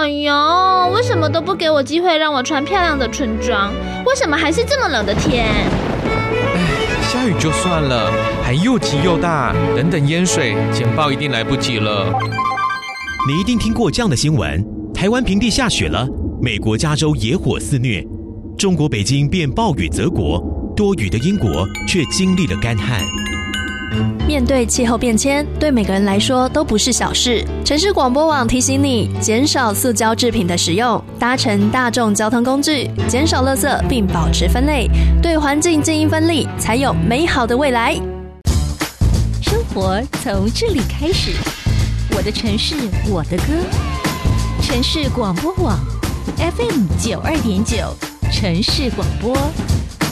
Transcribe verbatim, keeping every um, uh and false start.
哎呦，为什么都不给我机会让我穿漂亮的春装？为什么还是这么冷的天？ 唉，下雨就算了，还又急又大，等等淹水，简报一定来不及了。 你一定听过这样的新闻：台湾平地下雪了，美国加州野火肆虐，中国北京变暴雨泽国，多雨的英国却经历了干旱。 面对气候变迁，对每个人来说都不是小事。城市广播网提醒你，减少塑胶制品的使用，搭乘大众交通工具，减少垃圾，并保持分类，对环境尽一分力，才有美好的未来。 生活从这里开始，我的城市，我的歌。城市广播网 F M 九二点九，城市广播。